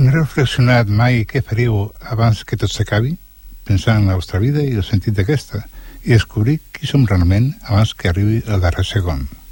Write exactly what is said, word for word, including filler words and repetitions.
No he reflexionat mai què faríeu abans que tot s'acabi, pensant en la vostra vida i el sentit d'aquesta, i descobrir qui som realment abans que arribi el darrer segon.